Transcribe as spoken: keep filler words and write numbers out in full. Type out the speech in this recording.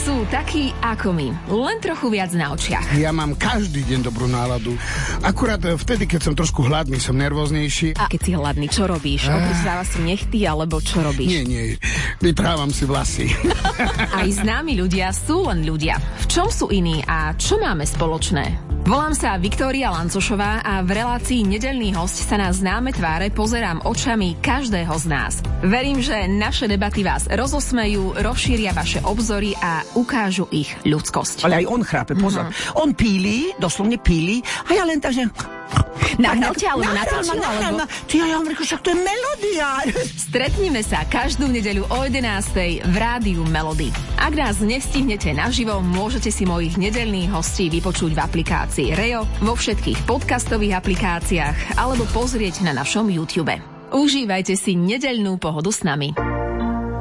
Sú takí ako my, len trochu viac na očiach. Ja mám každý deň dobrú náladu. Akurát vtedy, keď som trošku hladný, som nervóznejší. A keď si hladný, čo robíš? Ah. Otrizáva si nechty, alebo čo robíš? Nie, nie, vyprávam si vlasy. Aj známi ľudia sú len ľudia. V čom sú iní a čo máme spoločné? Volám sa Viktória Lancošová a v relácii Nedeľný hosť sa na známe tváre pozerám očami každého z nás. Verím, že naše debaty vás rozosmejú, rozšíria vaše obzory a ukážu ich ľudskosť. Ale aj on chrápe, pozor. Mm-hmm. On píli, doslovne píli, a ja len tak, že... Nahráte alebo natočil, alebo... Ty, ja vám reku, však to je melódia. Stretnime sa každú nedeľu o jedenástej v rádiu Melody. Ak nás nestihnete naživo, môžete si mojich nedeľných hostí vypočuť v aplikácii Reo, vo všetkých podcastových aplikáciách alebo pozrieť na našom YouTube. Užívajte si nedeľnú pohodu s nami.